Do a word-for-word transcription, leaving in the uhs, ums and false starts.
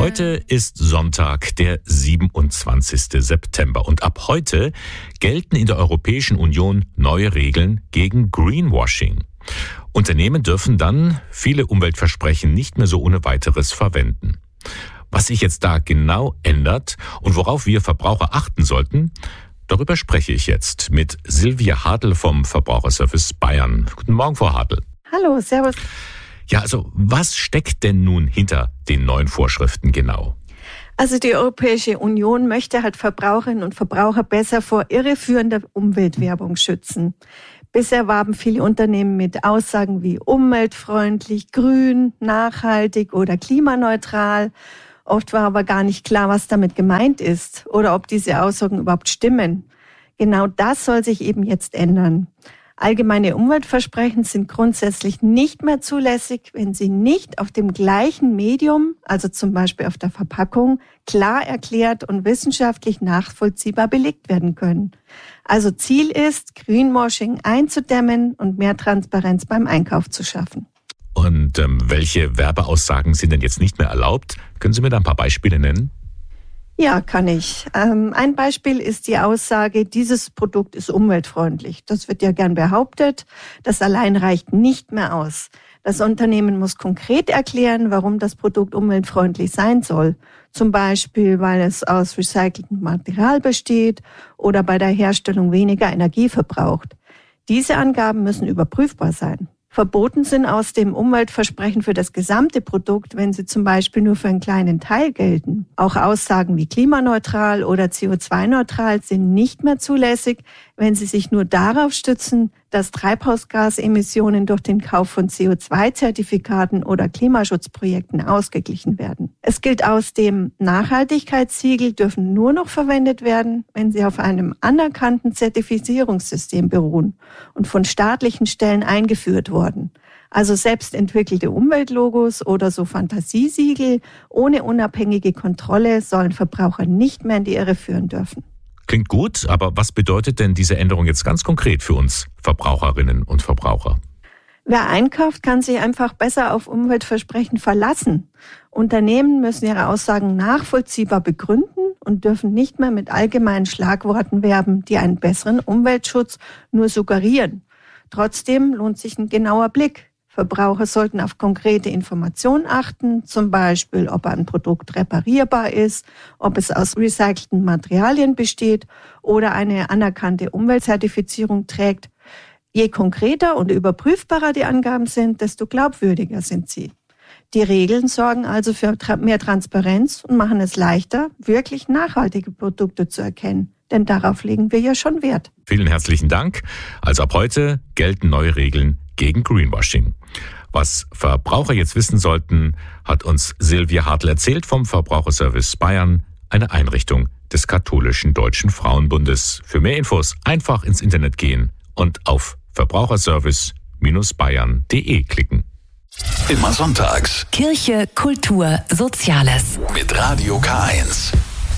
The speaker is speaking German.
Heute ist Sonntag, der siebenundzwanzigster September. Und ab heute gelten in der Europäischen Union neue Regeln gegen Greenwashing. Unternehmen dürfen dann viele Umweltversprechen nicht mehr so ohne weiteres verwenden. Was sich jetzt da genau ändert und worauf wir Verbraucher achten sollten, darüber spreche ich jetzt mit Silvia Hartl vom Verbraucherservice Bayern. Guten Morgen, Frau Hartl. Hallo, servus. Ja, also was steckt denn nun hinter den neuen Vorschriften genau? Also die Europäische Union möchte halt Verbraucherinnen und Verbraucher besser vor irreführender Umweltwerbung schützen. Bisher warben viele Unternehmen mit Aussagen wie umweltfreundlich, grün, nachhaltig oder klimaneutral. Oft war aber gar nicht klar, was damit gemeint ist oder ob diese Aussagen überhaupt stimmen. Genau das soll sich eben jetzt ändern. Allgemeine Umweltversprechen sind grundsätzlich nicht mehr zulässig, wenn sie nicht auf dem gleichen Medium, also zum Beispiel auf der Verpackung, klar erklärt und wissenschaftlich nachvollziehbar belegt werden können. Also Ziel ist, Greenwashing einzudämmen und mehr Transparenz beim Einkauf zu schaffen. Und ähm, welche Werbeaussagen sind denn jetzt nicht mehr erlaubt? Können Sie mir da ein paar Beispiele nennen? Ja, kann ich. Ähm, ein Beispiel ist die Aussage, dieses Produkt ist umweltfreundlich. Das wird ja gern behauptet. Das allein reicht nicht mehr aus. Das Unternehmen muss konkret erklären, warum das Produkt umweltfreundlich sein soll. Zum Beispiel, weil es aus recyceltem Material besteht oder bei der Herstellung weniger Energie verbraucht. Diese Angaben müssen überprüfbar sein. Verboten sind aus dem Umweltversprechen für das gesamte Produkt, wenn sie zum Beispiel nur für einen kleinen Teil gelten. Auch Aussagen wie klimaneutral oder C O zwei neutral sind nicht mehr zulässig, wenn sie sich nur darauf stützen, dass Treibhausgasemissionen durch den Kauf von C O zwei Zertifikaten oder Klimaschutzprojekten ausgeglichen werden. Es gilt außerdem, Nachhaltigkeitssiegel dürfen nur noch verwendet werden, wenn sie auf einem anerkannten Zertifizierungssystem beruhen und von staatlichen Stellen eingeführt wurden. Also selbst entwickelte Umweltlogos oder so Fantasiesiegel ohne unabhängige Kontrolle sollen Verbraucher nicht mehr in die Irre führen dürfen. Klingt gut, aber was bedeutet denn diese Änderung jetzt ganz konkret für uns Verbraucherinnen und Verbraucher? Wer einkauft, kann sich einfach besser auf Umweltversprechen verlassen. Unternehmen müssen ihre Aussagen nachvollziehbar begründen und dürfen nicht mehr mit allgemeinen Schlagworten werben, die einen besseren Umweltschutz nur suggerieren. Trotzdem lohnt sich ein genauer Blick. Verbraucher sollten auf konkrete Informationen achten, zum Beispiel, ob ein Produkt reparierbar ist, ob es aus recycelten Materialien besteht oder eine anerkannte Umweltzertifizierung trägt. Je konkreter und überprüfbarer die Angaben sind, desto glaubwürdiger sind sie. Die Regeln sorgen also für mehr Transparenz und machen es leichter, wirklich nachhaltige Produkte zu erkennen. Denn darauf legen wir ja schon Wert. Vielen herzlichen Dank. Also ab heute gelten neue Regeln gegen Greenwashing. Was Verbraucher jetzt wissen sollten, hat uns Silvia Hartl erzählt vom Verbraucherservice Bayern, eine Einrichtung des Katholischen Deutschen Frauenbundes. Für mehr Infos einfach ins Internet gehen und auf verbraucherservice Bindestrich bayern punkt de klicken. Immer sonntags. Kirche, Kultur, Soziales. Mit Radio K eins.